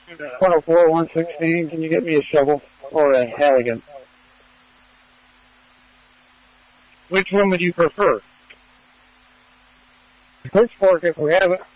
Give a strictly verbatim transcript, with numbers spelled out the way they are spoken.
one oh four, one sixteen, can you get me a shovel or a Halligan? Which one would you prefer? Pitchfork if we have it.